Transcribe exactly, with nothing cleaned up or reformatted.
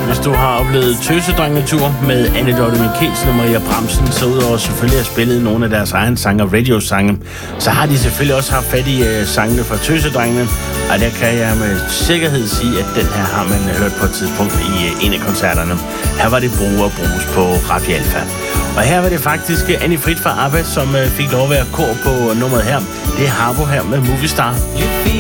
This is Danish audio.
Hvis du har oplevet Tøsedrengetur med Anne-Dorthe Michelsen og Maria Bramsen, så udover selvfølgelig at spille nogle af deres egne sange og radiosange, så har de selvfølgelig også haft fat i uh, sangene fra Tøsedrengene, og der kan jeg med sikkerhed sige, at den her har man hørt på et tidspunkt i uh, en af koncerterne. Her var det Bruge og Bruges på Radio Alfa. Og her var det faktisk Annie Frid fra ABBA, som uh, fik lov at være kor på nummeret her. Det er Harbo her med Movie Star.